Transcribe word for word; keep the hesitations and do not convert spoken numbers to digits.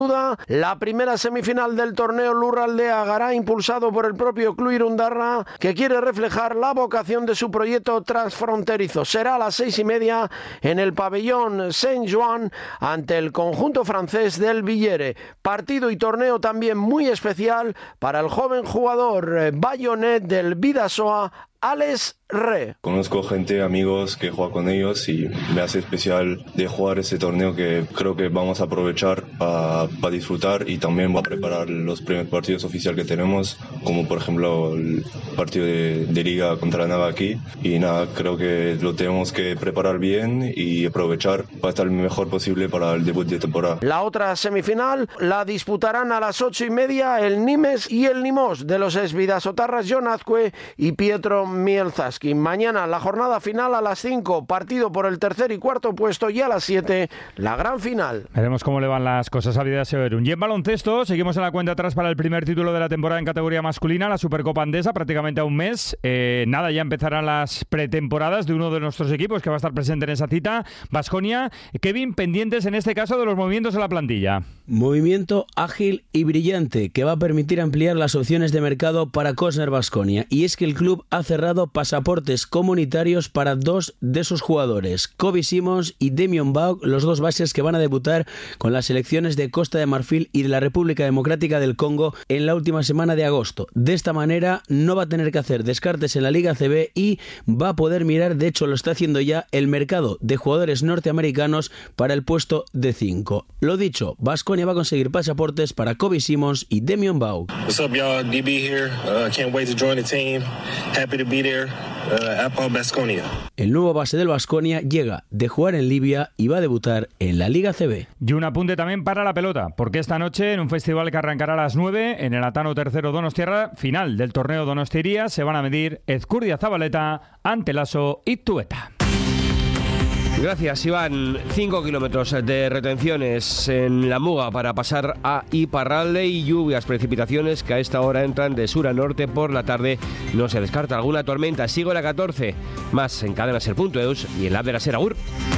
La primera semifinal del torneo Lurraldea Gara, impulsado por el propio Club Irundarra, que quiere reflejar la vocación de su proyecto transfronterizo. Será a las seis y media en el pabellón Saint-Joan ante el conjunto francés del Villere. Partido y torneo también muy especial para el joven jugador bayonet del Bidasoa, Alex Re. Conozco gente, amigos que juegan con ellos y me hace especial de jugar ese torneo que creo que vamos a aprovechar para pa disfrutar y también va a preparar los primeros partidos oficiales que tenemos, como por ejemplo el partido de, de liga contra Naga aquí. Y nada, creo que lo tenemos que preparar bien y aprovechar para estar lo mejor posible para el debut de temporada. La otra semifinal la disputarán a las ocho y media el Nimes y el Nimos de los esvidasotarras Jon Azcue y Pietro Mielzaski. Mañana la jornada final a las cinco, partido por el tercer y cuarto puesto, y a las siete la gran final. Veremos cómo le van las cosas a Vida Severun. Y en baloncesto seguimos en la cuenta atrás para el primer título de la temporada en categoría masculina, la Supercopa Andesa, prácticamente a un mes. Eh, nada, ya empezarán las pretemporadas de uno de nuestros equipos que va a estar presente en esa cita, Baskonia. Kevin, pendientes en este caso de los movimientos en la plantilla. Movimiento ágil y brillante que va a permitir ampliar las opciones de mercado para Cosner Baskonia. Y es que el club ha cerrado pasaportes comunitarios para dos de sus jugadores, Kobe Simons y Demion Baugh, los dos bases que van a debutar con las selecciones de Costa de Marfil y de la República Democrática del Congo en la última semana de agosto. De esta manera no va a tener que hacer descartes en la Liga C B y va a poder mirar, de hecho lo está haciendo ya, el mercado de jugadores norteamericanos para el puesto de cinco. Lo dicho, Baskonia va a conseguir pasaportes para Kobe Simons y Demion Baugh. What's up, y'all? D B here. Uh, can't wait to join the team. Happy to be there. Uh, at Baskonia. El nuevo base del Baskonia llega de jugar en Libia y va a debutar en la Liga C B. Y un apunte también para la pelota, porque esta noche en un festival que arrancará a las nueve en el Atano Tercero Donostiarra, final del torneo Donostiria, se van a medir Ezcurdia Zabaleta ante Lasso y Tueta. Gracias, Iván. Cinco kilómetros de retenciones en la Muga para pasar a Iparralde y lluvias, precipitaciones que a esta hora entran de sur a norte. Por la tarde no se descarta alguna tormenta. Sigo la catorce, más en cadena ser punto eus y en la app de la Ser. Agur.